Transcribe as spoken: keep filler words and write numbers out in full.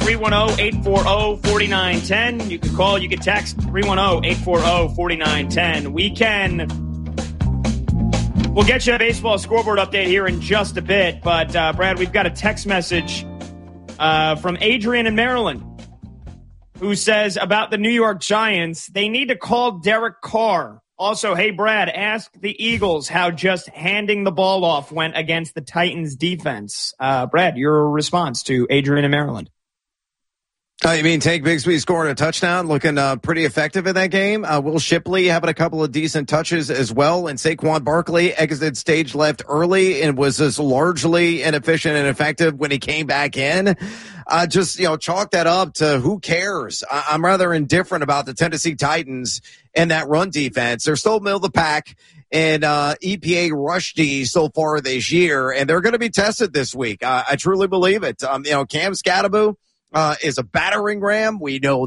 three one zero, eight four zero, four nine one zero. You can call, you can text three one zero, eight four zero, four nine one zero. We can, we'll get you a baseball scoreboard update here in just a bit. But, uh, Brad, we've got a text message uh, from Adrian in Maryland who says about the New York Giants, they need to call Derek Carr. Also, hey, Brad, ask the Eagles how just handing the ball off went against the Titans defense. Uh, Brad, your response to Adrian in Maryland. Uh, you mean Tank Bigsby scoring a touchdown, looking uh, pretty effective in that game. Uh, Will Shipley having a couple of decent touches as well. And Saquon Barkley exited stage left early and was as largely inefficient and effective when he came back in. Uh, just, you know, chalk that up to who cares. I- I'm rather indifferent about the Tennessee Titans and that run defense. They're still middle of the pack in uh, E P A rush D so far this year, and they're going to be tested this week. Uh, I truly believe it. Um, you know, Cam Scatterbo Uh, is a battering ram. We know